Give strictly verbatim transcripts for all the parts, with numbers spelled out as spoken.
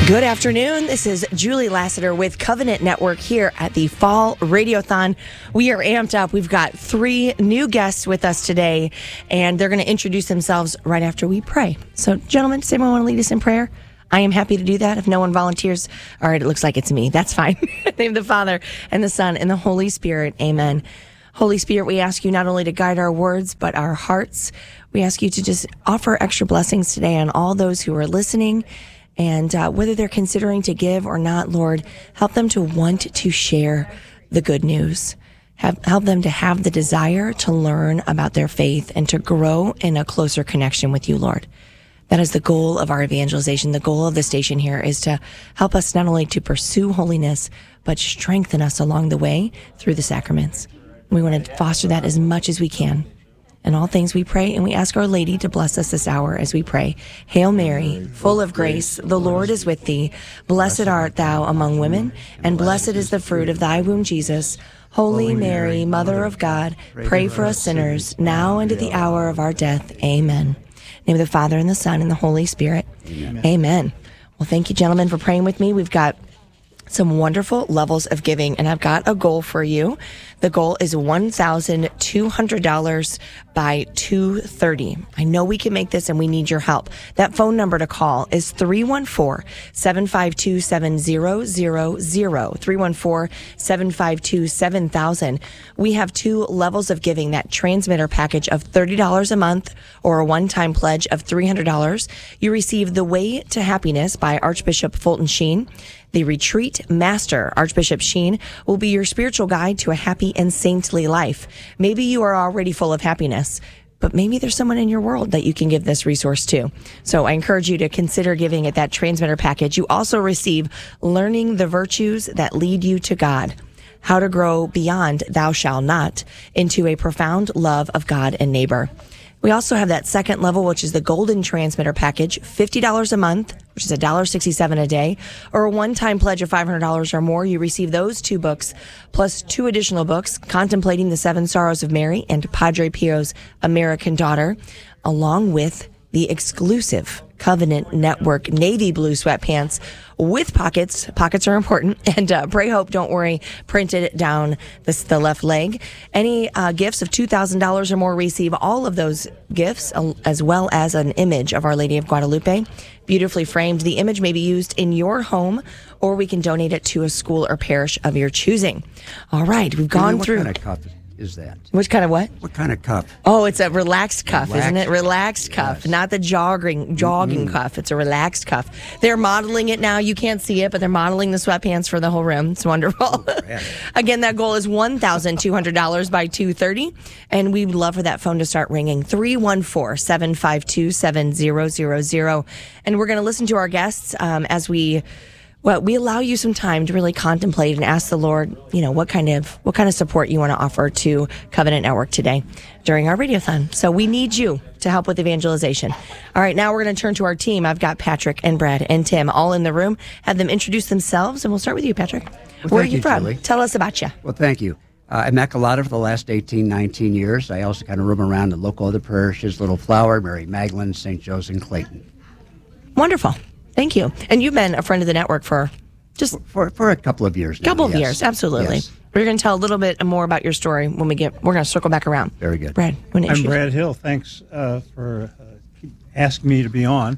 Good afternoon. This is Julie Lassiter with Covenant Network here at the Fall Radiothon. We are amped up. We've got three new guests with us today, and they're going to introduce themselves right after we pray. So, gentlemen, does anyone want to lead us in prayer? I am happy to do that. If no one volunteers, all right, it looks like it's me. That's fine. In the name of the Father, and the Son, and the Holy Spirit. Amen. Holy Spirit, we ask you not only to guide our words, but our hearts. We ask you to just offer extra blessings today on all those who are listening. And uh, whether they're considering to give or not, Lord, help them to want to share the good news. Have, help them to have the desire to learn about their faith and to grow in a closer connection with you, Lord. That is the goal of our evangelization. The goal of the station here is to help us not only to pursue holiness, but strengthen us along the way through the sacraments. We want to foster that as much as we can. In all things we pray, and we ask Our Lady to bless us this hour as we pray. Hail Mary, full of grace, the Lord is with thee. Blessed art thou among women, and blessed is the fruit of thy womb, Jesus. Holy Mary, Mother of God, pray for us sinners, now and at the hour of our death. Amen. In the name of the Father, and the Son, and the Holy Spirit. Amen. Amen. Well, thank you, gentlemen, for praying with me. We've got some wonderful levels of giving, and I've got a goal for you. The goal is one thousand two hundred dollars by two thirty. I know we can make this, and we need your help. That phone number to call is three one four, seven five two, seven zero zero zero, three one four, seven five two, seven thousand. We have two levels of giving, that transmitter package of thirty dollars a month or a one-time pledge of three hundred dollars. You receive The Way to Happiness by Archbishop Fulton Sheen. The Retreat Master, Archbishop Sheen, will be your spiritual guide to a happy and saintly life. Maybe you are already full of happiness, but maybe there's someone in your world that you can give this resource to. So I encourage you to consider giving at that transmitter package. You also receive Learning the Virtues That Lead You to God, how to grow beyond thou shalt not into a profound love of God and neighbor. We also have that second level, which is the Golden Transmitter Package, fifty dollars a month, which is one dollar sixty-seven a day, or a one-time pledge of five hundred dollars or more. You receive those two books, plus two additional books, Contemplating the Seven Sorrows of Mary and Padre Pio's American Daughter, along with the exclusive Covenant Network navy blue sweatpants with pockets. Pockets are important. And uh, Pray Hope, don't worry, printed down this, the left leg. Any uh, gifts of two thousand dollars or more receive all of those gifts, uh, as well as an image of Our Lady of Guadalupe, beautifully framed. The image may be used in your home, or we can donate it to a school or parish of your choosing. All right, we've gone what through... What kind of cup is that? Which kind of what? What kind of cup? Oh, it's a relaxed cuff, Relaxed isn't it? Relaxed cuff, cuff, yes. not the jogging jogging mm-hmm. cuff. It's a relaxed cuff. They're modeling it now. You can't see it, but they're modeling the sweatpants for the whole room. It's wonderful. Oh, Again, that goal is one thousand two hundred dollars by two thirty, and we'd love for that phone to start ringing, three one four, seven five two, seven zero zero zero. And we're going to listen to our guests um, as we... Well, we allow you some time to really contemplate and ask the Lord, you know, what kind of what kind of support you want to offer to Covenant Network today during our radiothon. So we need you to help with evangelization. All right, now we're going to turn to our team. I've got Patrick and Brad and Tim all in the room. Have them introduce themselves, and we'll start with you, Patrick. Well, Where are thank you you, from? Julie. Tell us about you. Well, thank you. Uh, Immaculata for the last eighteen, nineteen years. I also kind of roam around the local other parishes, Little Flower, Mary Magdalene, Saint Joseph, and Clayton. Wonderful. Thank you. And you've been a friend of the network for just... For, for a couple of years now. couple of yes. years, absolutely. Yes. We're going to tell a little bit more about your story when we get... We're going to circle back around. Very good. Brad, when I'm Brad Hill. Thanks uh, for uh, asking me to be on.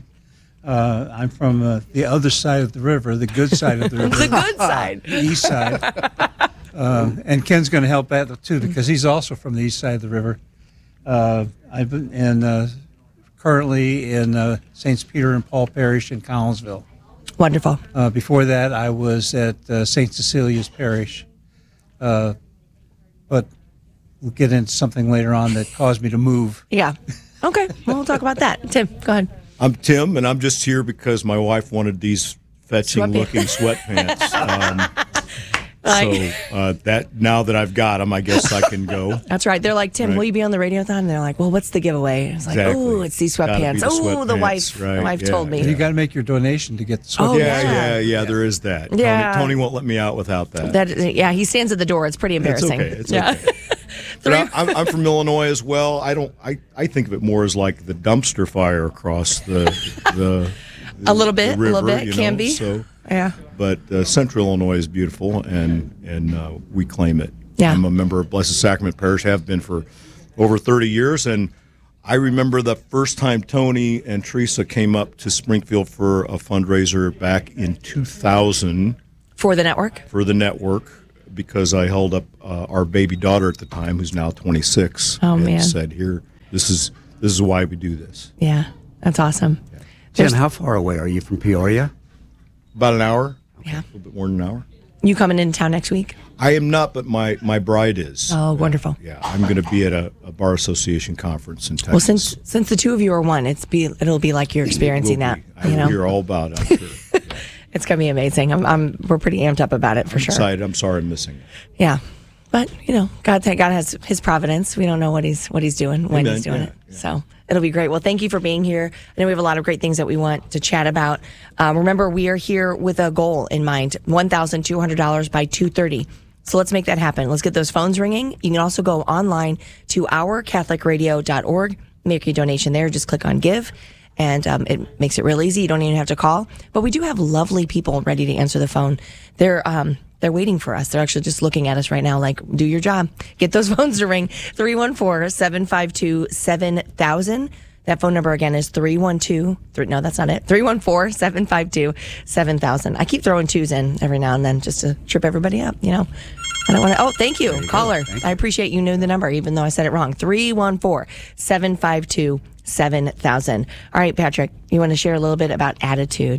Uh, I'm from uh, the other side of the river, the good side of the river. The good side. The east side. Um, and Ken's going to help that too, because he's also from the east side of the river. Uh, I've been in, uh, currently in uh, Saints Peter and Paul Parish in Collinsville. Wonderful. Uh, before that, I was at uh, Saint Cecilia's Parish. Uh, but we'll get into something later on that caused me to move. Yeah. Okay. Well, we'll talk about that. Tim, go ahead. I'm Tim, and I'm just here because my wife wanted these fetching-looking sweatpants. Um, so uh, that now that I've got them, I guess I can go. That's right. They're like, Tim, right. will you be on the radiothon? And they're like, well, what's the giveaway? It's like, Exactly. oh, it's these sweatpants. the Oh, the sweatpants, wife, right, the wife yeah, told me. And you got to make your donation to get the sweatpants. Oh, yeah, yeah. yeah, yeah, there is that. Yeah. Tony, Tony won't let me out without that. That yeah, he stands at the door. It's pretty embarrassing. It's okay. It's yeah. okay. But I, I'm, I'm from Illinois as well. I don't. I, I think of it more as like the dumpster fire across the the. A little bit, the river, a little bit you can know, be. So, Yeah. but uh, Central Illinois is beautiful, and and uh, we claim it. Yeah. I'm a member of Blessed Sacrament Parish. Have been for over thirty years, and I remember the first time Tony and Teresa came up to Springfield for a fundraiser back in two thousand For the network? for the network, because I held up uh, our baby daughter at the time, who's now twenty-six, Oh, and man. said, "Here, this is this is why we do this." Yeah. That's awesome. Tim, There's- how far away are you from Peoria? About an hour, Yeah. a little bit more than an hour. You coming into town next week? I am not, but my, my bride is. Oh, wonderful. Yeah, I'm going to be at a, a bar association conference in Texas. Well, since since the two of you are one, it's be it'll be like you're experiencing Will that. be. I You will know, hear all about it. I'm sure. Yeah. it's gonna be amazing. I'm, I'm we're pretty amped up about it for sure. Excited. I'm sorry I'm missing it. Yeah, but you know, God God has His providence. We don't know what He's what He's doing when Amen. He's doing Yeah, it. yeah. So it'll be great. Well, thank you for being here. I know we have a lot of great things that we want to chat about. Um, remember, we are here with a goal in mind: one thousand two hundred dollars by two thirty. So let's make that happen. Let's get those phones ringing. You can also go online to our catholic radio dot org, make your donation there. Just click on give, and um, it makes it real easy. You don't even have to call. But we do have lovely people ready to answer the phone. They're um, they're waiting for us. They're actually just looking at us right now like, do your job. Get those phones to ring. three one four, seven five two, seven thousand. That phone number again is three one two, three, no, that's not it, three one four, seven five two, seven thousand. I keep throwing twos in every now and then just to trip everybody up, you know. I don't want to, oh, thank you, you caller. Thank you. I appreciate you knew the number, even though I said it wrong. three one four, seven five two, seven thousand. All right, Patrick, you want to share a little bit about attitude?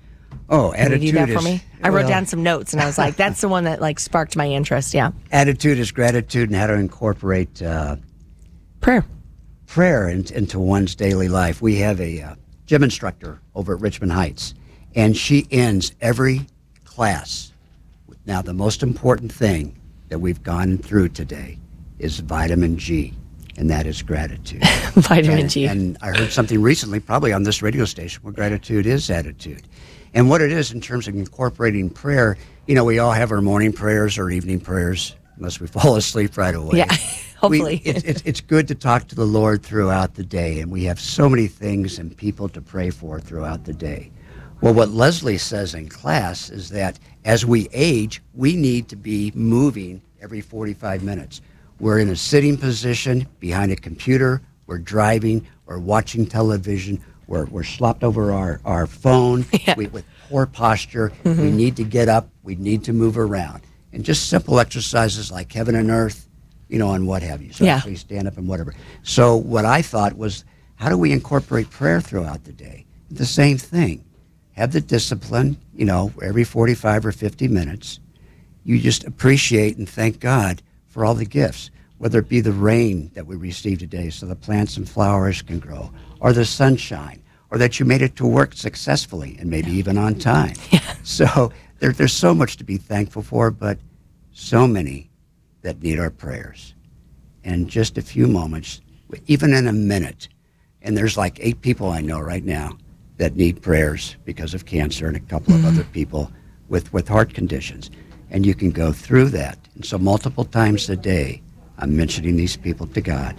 Oh, Can attitude you do that for is, me? I wrote well, down some notes, and I was like, that's the one that like sparked my interest, yeah. Attitude is gratitude, and how to incorporate uh, Prayer. prayer in, into one's daily life. We have a uh, gym instructor over at Richmond Heights, and she ends every class with, now the most important thing that we've gone through today is vitamin G, and that is gratitude. Vitamin and, G. And I heard something recently, probably on this radio station, where gratitude is attitude. And what it is in terms of incorporating prayer, you know, we all have our morning prayers or evening prayers, unless we fall asleep right away. Yeah, hopefully. We, it's, it's, it's good to talk to the Lord throughout the day, and we have so many things and people to pray for throughout the day. Well, what Leslie says in class is that as we age, we need to be moving every forty-five minutes. We're in a sitting position behind a computer, we're driving, we're watching television, we're, we're slopped over our, our phone Yeah. we, with poor posture. Mm-hmm. We need to get up, we need to move around. And just simple exercises like heaven and earth, you know, and what have you. So Yeah. actually stand up and whatever. So what I thought was, how do we incorporate prayer throughout the day? The same thing. Have the discipline, you know, every forty-five or fifty minutes. You just appreciate and thank God for all the gifts, whether it be the rain that we received today so the plants and flowers can grow, or the sunshine, or that you made it to work successfully and maybe even on time. Yeah. So there, there's so much to be thankful for, but so many that need our prayers. And just a few moments, even in a minute, and there's like eight people I know right now that need prayers because of cancer, and a couple Mm-hmm. of other people with, with heart conditions. And you can go through that. And so multiple times a day, I'm mentioning these people to God.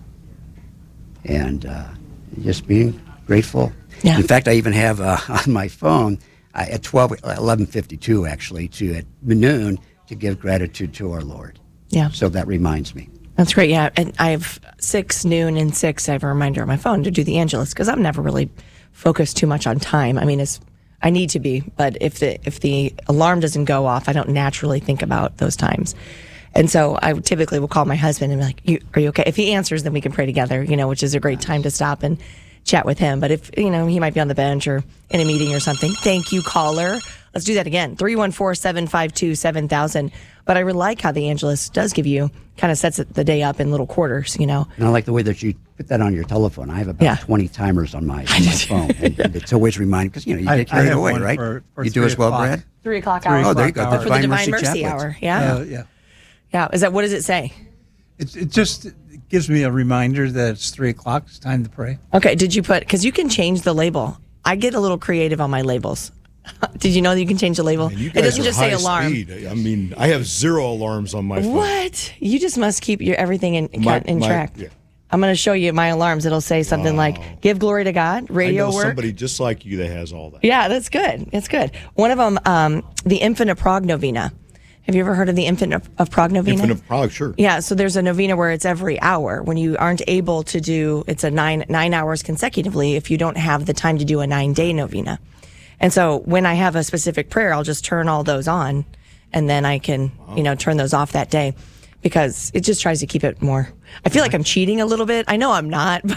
And uh, just being grateful. Yeah. In fact, I even have uh, on my phone uh, at twelve, eleven fifty-two actually, to at noon, to give gratitude to our Lord. Yeah. So that reminds me. That's great. Yeah. And I have six, noon, and six. I have a reminder on my phone to do the Angelus because I'm never really focused too much on time. I mean, it's, I need to be, but if the, if the alarm doesn't go off, I don't naturally think about those times. And so I typically will call my husband and be like, you, are you okay? If he answers, then we can pray together, you know, which is a great time to stop and chat with him. But if, you know, he might be on the bench or in a meeting or something. Thank you, caller. Let's do that again. three one four, seven five two, seven thousand. But I really like how the Angelus does give you, kind of sets the day up in little quarters, you know. And I like the way that you put that on your telephone. I have about Yeah. twenty timers on my, on my phone. And, and it's always reminding, because, you know, you I- get I carried have away, one right? for- for you do three as well, o'clock. Brad? Three o'clock Three hour. Oh, there you go. o'clock The hour. For the Divine Divine Mercy Mercy Chaplets. Hour. Yeah. Uh, yeah. Yeah. Is that, what does it say? It, it just gives me a reminder that it's three o'clock. It's time to pray. Okay, did you put, because you can change the label. I get a little creative on my labels. Did you know that you can change the label? And you It guys doesn't are just say high alarm. speed. I mean, I have zero alarms on my phone. What? You just must keep your everything in, My- in my- track. yeah. I'm going to show you my alarms. It'll say something Wow. like, give glory to God, radio I know work. somebody just like you that has all that. Yeah, that's good. It's good. One of them, um, the Infant of Prague Novena. Have you ever heard of the Infant of, of Prague Novena? Infant of Prague, sure. Yeah, so there's a novena where it's every hour. When you aren't able to do, it's a nine nine hours consecutively if you don't have the time to do a nine day novena. And so when I have a specific prayer, I'll just turn all those on, and then I can, you know, turn those off that day, because it just tries to keep it more. I feel like I'm cheating a little bit. I know I'm not, but